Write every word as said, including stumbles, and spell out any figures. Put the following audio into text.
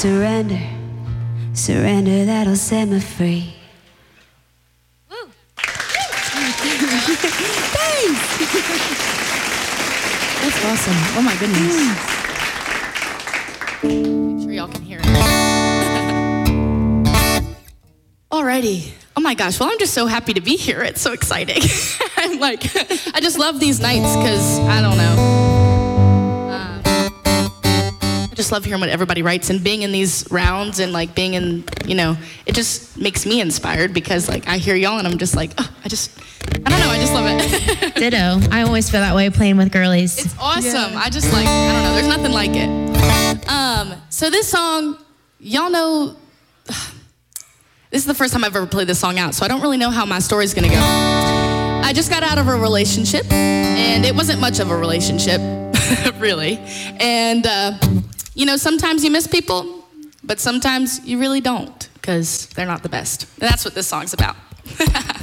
Surrender, surrender, that'll set me free. Woo. Thanks. That's awesome. Oh my goodness. Make sure y'all can hear it. Alrighty. Oh my gosh, well, I'm just so happy to be here. It's so exciting. I'm like, I just love these nights because, I don't know. Uh, I just love hearing what everybody writes and being in these rounds and like being in, you know, it just makes me inspired because like I hear y'all and I'm just like, oh, I just, I don't know, I just love it. Ditto. I always feel that way playing with girlies. It's awesome. I just like, I don't know, there's nothing like it. Um, so this song, y'all know, this is the first time I've ever played this song out, so I don't really know how my story's gonna go. I just got out of a relationship, and it wasn't much of a relationship, really. And, uh, you know, sometimes you miss people, but sometimes you really don't, because they're not the best. And that's what this song's about.